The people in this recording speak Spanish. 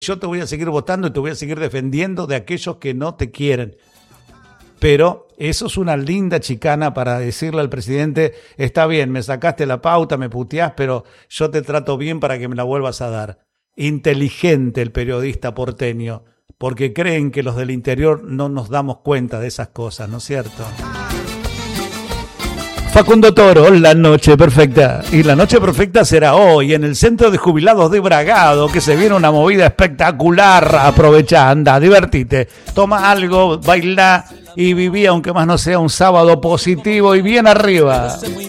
yo te voy a seguir votando y te voy a seguir defendiendo de aquellos que no te quieren. Pero eso es una linda chicana para decirle al presidente, está bien, me sacaste la pauta, me puteás, pero yo te trato bien para que me la vuelvas a dar. Inteligente el periodista porteño, porque creen que los del interior no nos damos cuenta de esas cosas, ¿no es cierto? Facundo Toro, la noche perfecta. Y la noche perfecta será hoy en el Centro de Jubilados de Bragado, que se viene una movida espectacular. Aprovecha, anda, divertite, toma algo, baila y viví, aunque más no sea un sábado positivo y bien arriba.